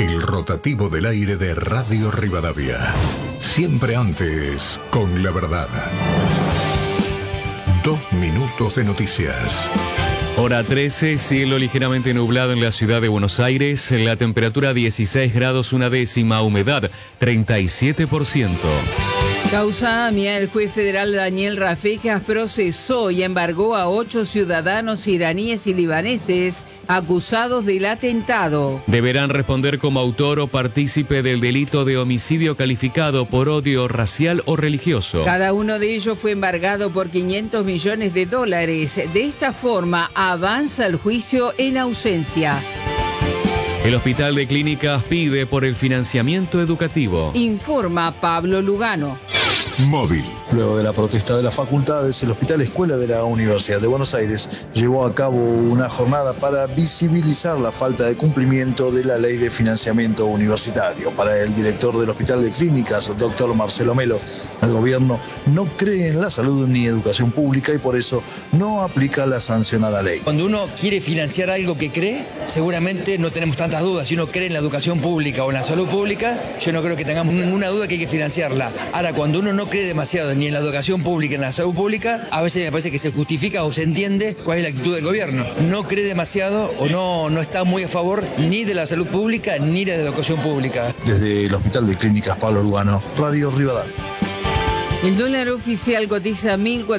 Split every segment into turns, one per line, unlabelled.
El rotativo del aire de Radio Rivadavia. Siempre antes, con la verdad. 2 minutos de noticias.
Hora 13, cielo ligeramente nublado en la ciudad de Buenos Aires, la temperatura 16 grados una décima, humedad 37%.
Causa AMIA, el juez federal Daniel Rafecas procesó y embargó a 8 ciudadanos iraníes y libaneses acusados del atentado.
Deberán responder como autor o partícipe del delito de homicidio calificado por odio racial o religioso.
Cada uno de ellos fue embargado por $500 millones. De esta forma avanza el juicio en ausencia.
El Hospital de Clínicas pide por el financiamiento educativo.
Informa Pablo Lugano.
Móvil.
Luego de la protesta de las facultades, el Hospital Escuela de la Universidad de Buenos Aires llevó a cabo una jornada para visibilizar la falta de cumplimiento de la Ley de Financiamiento Universitario. Para el director del Hospital de Clínicas, doctor Marcelo Melo, el gobierno no cree en la salud ni educación pública y por eso no aplica la sancionada ley.
Cuando uno quiere financiar algo que cree, seguramente no tenemos tantas dudas. Si uno cree en la educación pública o en la salud pública, yo no creo que tengamos ninguna duda que hay que financiarla. Ahora, cuando uno no cree demasiado ni en la educación pública ni en la salud pública, a veces me parece que se justifica o se entiende cuál es la actitud del gobierno. No cree demasiado o no está muy a favor ni de la salud pública ni de la educación pública.
Desde el Hospital de Clínicas Pablo Lugano, Radio Rivadavia.
El dólar oficial cotiza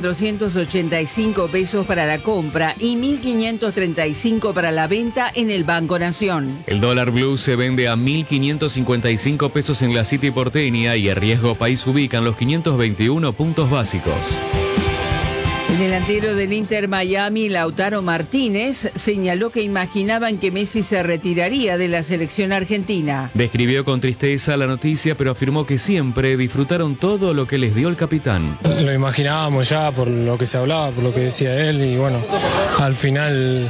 1.485 pesos para la compra y 1.535 para la venta en el Banco Nación.
El dólar blue se vende a 1.555 pesos en la City porteña y el riesgo país ubican los 521 puntos básicos.
El delantero del Inter Miami, Lautaro Martínez, señaló que imaginaban que Messi se retiraría de la selección argentina.
Describió con tristeza la noticia, pero afirmó que siempre disfrutaron todo lo que les dio el capitán.
Lo imaginábamos ya por lo que se hablaba, por lo que decía él y bueno, al final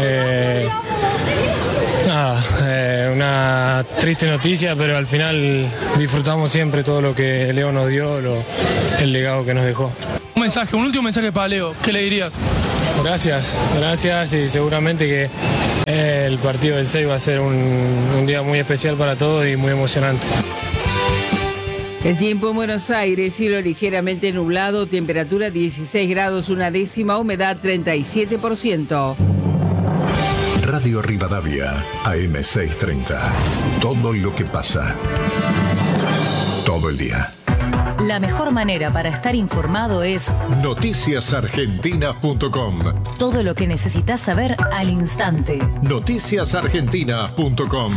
una triste noticia, pero al final disfrutamos siempre todo lo que Leo nos dio, el legado que nos dejó.
Un último mensaje para Leo, ¿qué le dirías? Gracias y seguramente que el partido del 6 va a ser un día muy especial para todos y muy emocionante.
El tiempo en Buenos Aires, cielo ligeramente nublado, temperatura 16 grados una décima, humedad 37%.
Radio Rivadavia, AM630. Todo lo que pasa. Todo el día.
La mejor manera para estar informado es
noticiasargentinas.com.
Todo lo que necesitas saber al instante.
Noticiasargentinas.com